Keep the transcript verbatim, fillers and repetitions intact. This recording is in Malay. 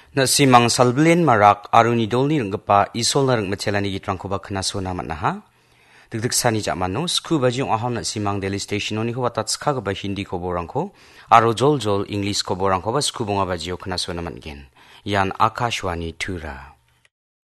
Na simang salblin marak aruni dolni renggepa isol na reng mecelani gitrangkoba kenasona matnaha. Degdeg sani jakmano sku bajing ahon na simang Daily Station oni ko watat ska gaba Hindi koborangko aro jol jol English koborangko ba sku bonga bajio kenasona matgen. Yan Akashwani Tura.